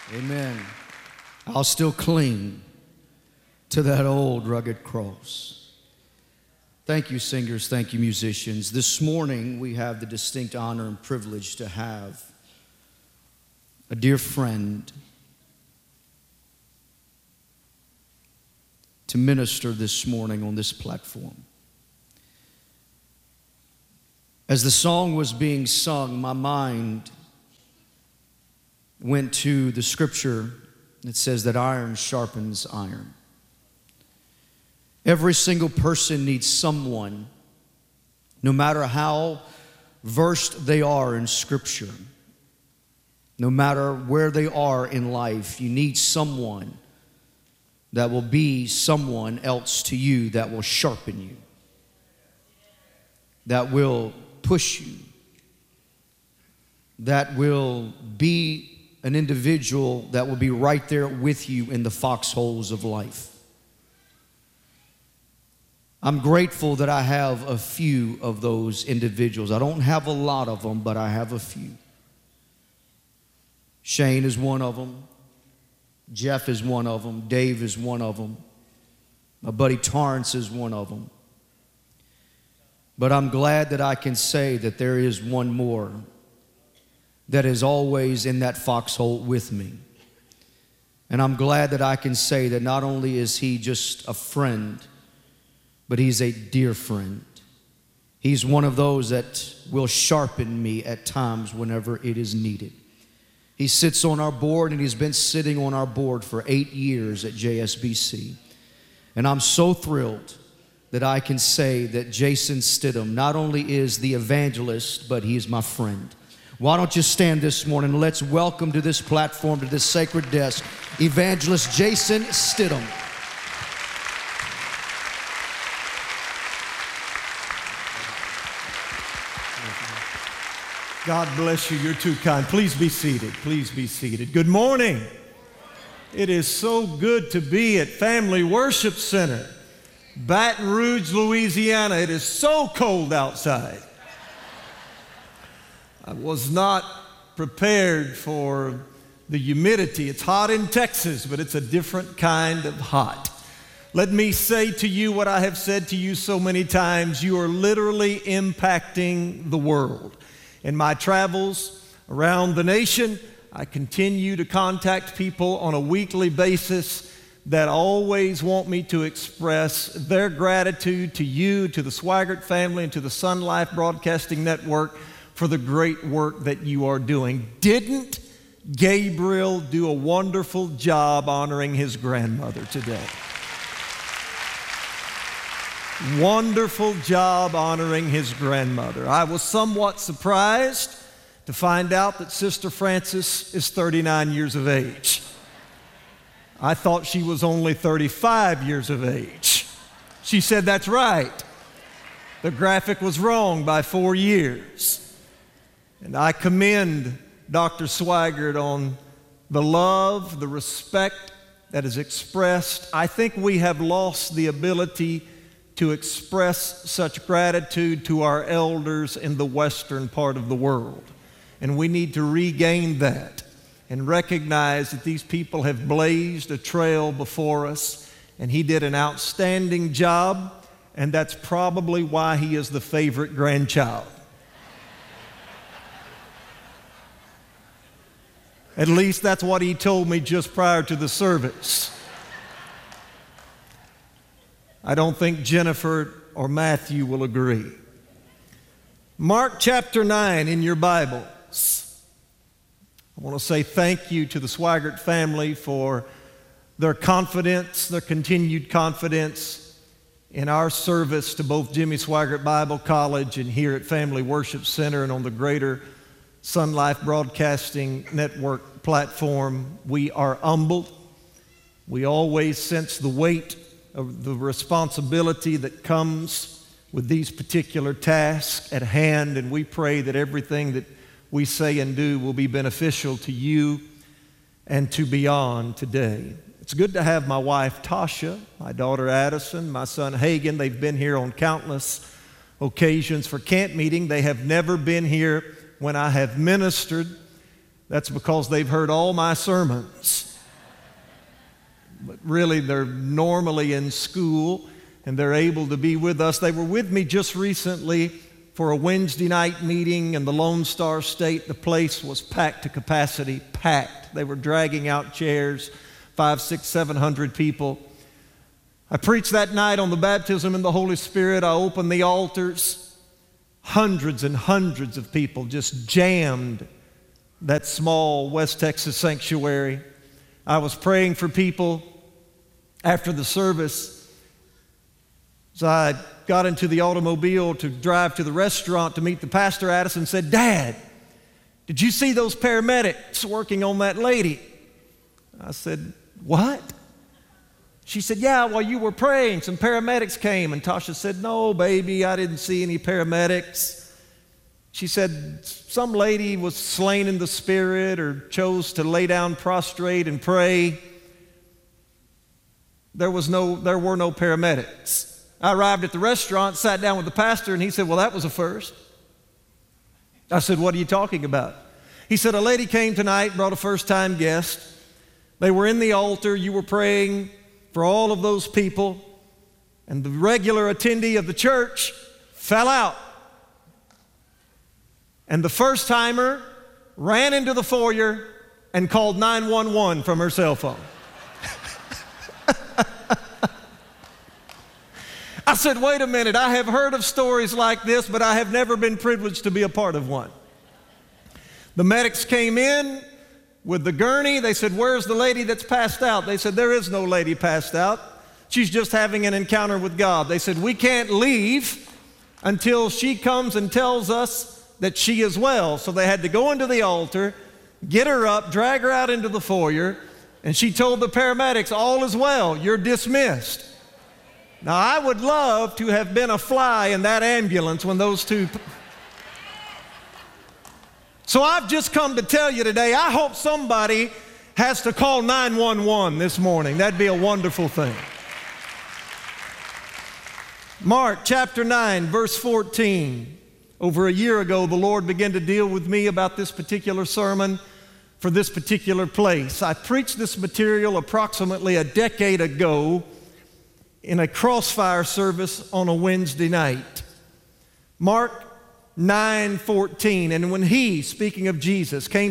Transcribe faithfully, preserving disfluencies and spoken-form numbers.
Amen. I'll still cling to that old rugged cross. Thank you, singers. Thank you, musicians. This morning, we have the distinct honor and privilege to have a dear friend to minister this morning on this platform. As the song was being sung, my mind went to the scripture that says that iron sharpens iron. Every single person needs someone, no matter how versed they are in scripture, no matter where they are in life, you need someone that will be someone else to you, that will sharpen you, that will push you, that will be an individual that will be right there with you in the foxholes of life. I'm grateful that I have a few of those individuals. I don't have a lot of them, but I have a few. Shane is one of them. Jeff is one of them. Dave is one of them. My buddy Torrance is one of them. But I'm glad that I can say that there is one more that is always in that foxhole with me. And I'm glad that I can say that not only is he just a friend, but he's a dear friend. He's one of those that will sharpen me at times whenever it is needed. He sits on our board, and he's been sitting on our board for eight years at J S B C. And I'm so thrilled that I can say that Jason Stidham not only is the evangelist, but he is my friend. Why don't you stand this morning and let's welcome to this platform, to this sacred desk, Evangelist Jason Stidham. God bless you. You're too kind. Please be seated. Please be seated. Good morning. It is so good to be at Family Worship Center, Baton Rouge, Louisiana. It is so cold outside. I was not prepared for the humidity. It's hot in Texas, but it's a different kind of hot. Let me say to you what I have said to you so many times. You are literally impacting the world. In my travels around the nation, I continue to contact people on a weekly basis that always want me to express their gratitude to you, to the Swaggart family, and to the Sun Life Broadcasting Network for the great work that you are doing. Didn't Gabriel do a wonderful job honoring his grandmother today? Wonderful job honoring his grandmother. I was somewhat surprised to find out that Sister Frances is thirty-nine years of age. I thought she was only thirty-five years of age. She said, "That's right. The graphic was wrong by four years. And I commend Doctor Swaggart on the love, the respect that is expressed. I think we have lost the ability to express such gratitude to our elders in the western part of the world. And we need to regain that and recognize that these people have blazed a trail before us, and he did an outstanding job, and that's probably why he is the favorite grandchild. At least that's what he told me just prior to the service. I don't think Jennifer or Matthew will agree. Mark chapter nine in your Bibles. I want to say thank you to the Swaggart family for their confidence, their continued confidence in our service to both Jimmy Swaggart Bible College and here at Family Worship Center and on the greater Sun Life Broadcasting Network platform. We are humbled. We always sense the weight of the responsibility that comes with these particular tasks at hand, and we pray that everything that we say and do will be beneficial to you and to beyond today. It's good to have my wife Tasha, my daughter Addison, my son Hagen. They've been here on countless occasions for camp meeting. They have never been here when I have ministered, That's because they've heard all my sermons. But really, they're normally in school, and they're able to be with us. They were with me just recently for a Wednesday night meeting in the Lone Star State. The place was packed to capacity, packed. They were dragging out chairs, five, six, seven hundred people. I preached that night on the baptism in the Holy Spirit. I opened the altars. Hundreds and hundreds of people just jammed that small West Texas sanctuary. I was praying for people after the service. So I got into the automobile to drive to the restaurant to meet the pastor. Addison said, "Dad, did you see those paramedics working on that lady?" I said, "What?" She said, "Yeah, while you were praying, some paramedics came." And Tasha said, "No, baby, I didn't see any paramedics." She said, "Some lady was slain in the spirit or chose to lay down prostrate and pray. There was no, there were no paramedics." I arrived at the restaurant, sat down with the pastor, and he said, "Well, that was a first." I said, "What are you talking about?" He said, "A lady came tonight, brought a first-time guest. They were in the altar. You were praying for all of those people, and the regular attendee of the church fell out. And the first-timer ran into the foyer and called nine one one from her cell phone." I said, "Wait a minute, I have heard of stories like this, but I have never been privileged to be a part of one." The medics came in with the gurney. They said, "Where's the lady that's passed out?" They said, "There is no lady passed out. She's just having an encounter with God." They said, "We can't leave until she comes and tells us that she is well." So they had to go into the altar, get her up, drag her out into the foyer, and she told the paramedics, "All is well, you're dismissed." Now, I would love to have been a fly in that ambulance when those two... So I've just come to tell you today, I hope somebody has to call nine one one this morning. That'd be a wonderful thing. Mark chapter nine, verse fourteen. Over a year ago, the Lord began to deal with me about this particular sermon for this particular place. I preached this material approximately a decade ago in a crossfire service on a Wednesday night. Mark nine fourteen, "And when he," speaking of Jesus, "came